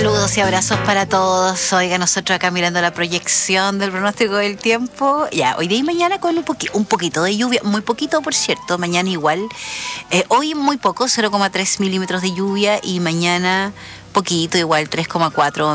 Saludos y abrazos para todos. Oiga, nosotros acá mirando la proyección del pronóstico del tiempo. Ya, hoy día y mañana con un poquito de lluvia, muy poquito por cierto, mañana igual. Hoy muy poco, 0,3 milímetros de lluvia y mañana poquito igual, 3,4